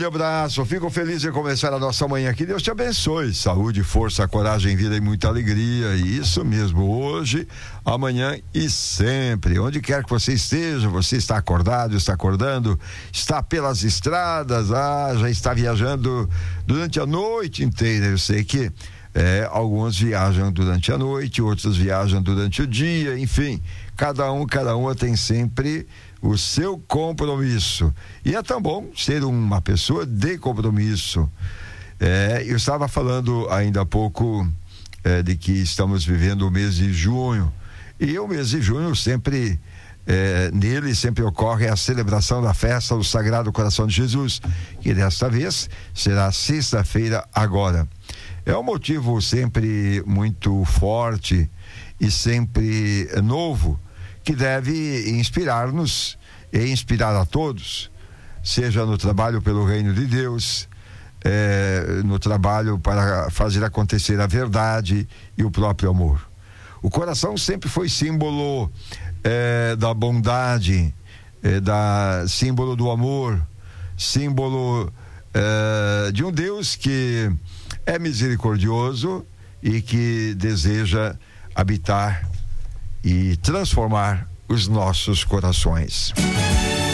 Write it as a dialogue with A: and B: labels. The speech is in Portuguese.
A: grande abraço, fico feliz em começar a nossa manhã aqui. Deus te abençoe, saúde, força, coragem, vida e muita alegria. Isso mesmo, hoje, amanhã e sempre. Onde quer que você esteja, você está acordado, está acordando, está pelas estradas, já está viajando durante a noite inteira. Eu sei que alguns viajam durante a noite, outros viajam durante o dia, enfim, cada uma tem sempre o seu compromisso. E é tão bom ser uma pessoa de compromisso. Eu estava falando ainda há pouco de que estamos vivendo o mês de junho, e o mês de junho sempre nele sempre ocorre a celebração da festa do Sagrado Coração de Jesus, que desta vez será sexta-feira agora. É um motivo sempre muito forte e sempre novo, que deve inspirar-nos e inspirar a todos, seja no trabalho pelo reino de Deus, no trabalho para fazer acontecer a verdade e o próprio amor. O coração sempre foi símbolo da bondade, símbolo do amor, símbolo de um Deus que é misericordioso e que deseja habitar e transformar os nossos corações.